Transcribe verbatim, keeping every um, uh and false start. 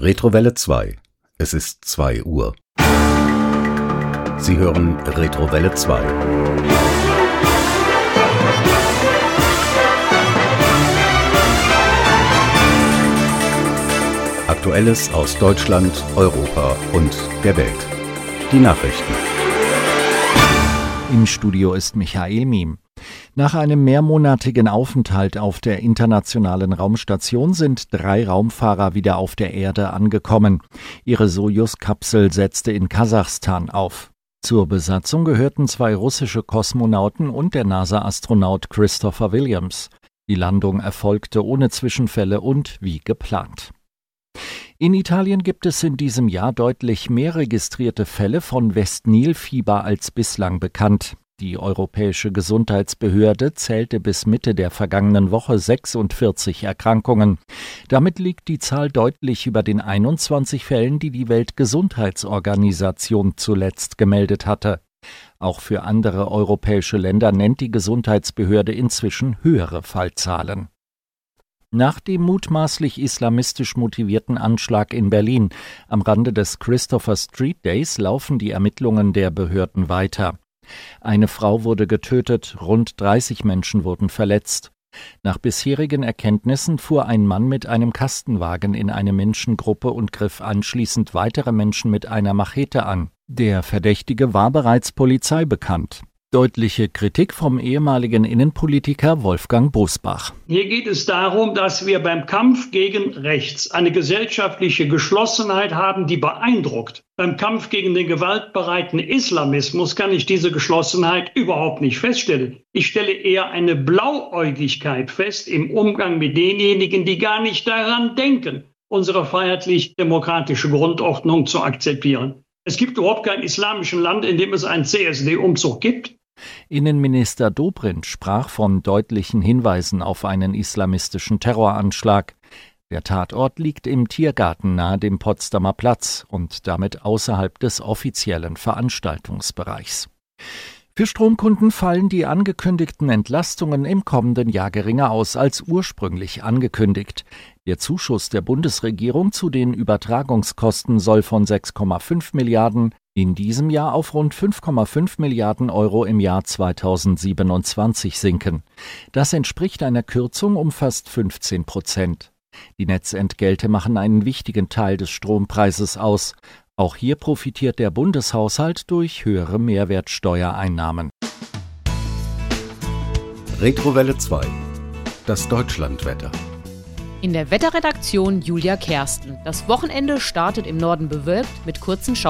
Retrowelle zwei. Es ist zwei Uhr. Sie hören Retrowelle zwei. Aktuelles aus Deutschland, Europa und der Welt. Die Nachrichten. Im Studio ist Michael Miem. Nach einem mehrmonatigen Aufenthalt auf der internationalen Raumstation sind drei Raumfahrer wieder auf der Erde angekommen. Ihre Sojus-Kapsel setzte in Kasachstan auf. Zur Besatzung gehörten zwei russische Kosmonauten und der NASA-Astronaut Christopher Williams. Die Landung erfolgte ohne Zwischenfälle und wie geplant. In Italien gibt es in diesem Jahr deutlich mehr registrierte Fälle von West-Nil-Fieber als bislang bekannt. Die Europäische Gesundheitsbehörde zählte bis Mitte der vergangenen Woche sechsundvierzig Erkrankungen. Damit liegt die Zahl deutlich über den einundzwanzig Fällen, die die Weltgesundheitsorganisation zuletzt gemeldet hatte. Auch für andere europäische Länder nennt die Gesundheitsbehörde inzwischen höhere Fallzahlen. Nach dem mutmaßlich islamistisch motivierten Anschlag in Berlin am Rande des Christopher Street Days laufen die Ermittlungen der Behörden weiter. Eine Frau wurde getötet, rund dreißig Menschen wurden verletzt. Nach bisherigen Erkenntnissen fuhr ein Mann mit einem Kastenwagen in eine Menschengruppe und griff anschließend weitere Menschen mit einer Machete an. Der Verdächtige war bereits Polizei bekannt. Deutliche Kritik vom ehemaligen Innenpolitiker Wolfgang Bosbach. Hier geht es darum, dass wir beim Kampf gegen rechts eine gesellschaftliche Geschlossenheit haben, die beeindruckt. Beim Kampf gegen den gewaltbereiten Islamismus kann ich diese Geschlossenheit überhaupt nicht feststellen. Ich stelle eher eine Blauäugigkeit fest im Umgang mit denjenigen, die gar nicht daran denken, unsere freiheitlich-demokratische Grundordnung zu akzeptieren. Es gibt überhaupt kein islamisches Land, in dem es einen C S D-Umzug gibt. Innenminister Dobrindt sprach von deutlichen Hinweisen auf einen islamistischen Terroranschlag. Der Tatort liegt im Tiergarten nahe dem Potsdamer Platz und damit außerhalb des offiziellen Veranstaltungsbereichs. Für Stromkunden fallen die angekündigten Entlastungen im kommenden Jahr geringer aus als ursprünglich angekündigt. Der Zuschuss der Bundesregierung zu den Übertragungskosten soll von sechs Komma fünf Milliarden in diesem Jahr auf rund fünf Komma fünf Milliarden Euro im Jahr zweitausendsiebenundzwanzig sinken. Das entspricht einer Kürzung um fast fünfzehn Prozent. Die Netzentgelte machen einen wichtigen Teil des Strompreises aus. Auch hier profitiert der Bundeshaushalt durch höhere Mehrwertsteuereinnahmen. Retrowelle zwei. Das Deutschlandwetter. In der Wetterredaktion Julia Kersten. Das Wochenende startet im Norden bewölkt mit kurzen Schauern.